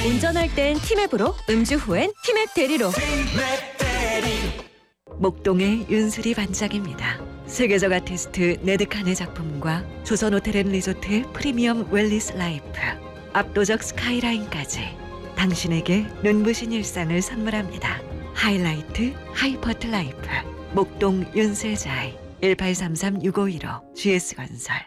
운전할 땐 티맵으로, 음주 후엔 티맵 대리로. 목동의 윤수리 반장입니다. 세계적 아티스트 네드칸의 작품과 조선호텔앤리조트의 프리미엄 웰리스 라이프, 압도적 스카이라인까지 당신에게 눈부신 일상을 선물합니다. 하이라이트 하이퍼트 라이프 목동 윤세자이 1833-6515 GS건설.